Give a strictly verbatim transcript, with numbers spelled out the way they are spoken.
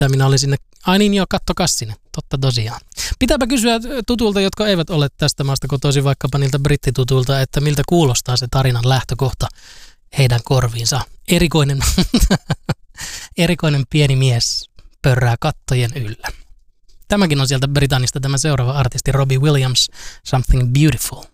minä olin sinne, ai niin joo, kattokas sinne, totta tosiaan. Pitääpä kysyä tutulta, jotka eivät ole tästä maasta kotoisin, vaikkapa niiltä brittitutulta, että miltä kuulostaa se tarinan lähtökohta heidän korviinsa. Erikoinen, erikoinen pieni mies pörrää kattojen yllä. Tämäkin on sieltä Britannista tämä seuraava artisti Robbie Williams, Something Beautiful.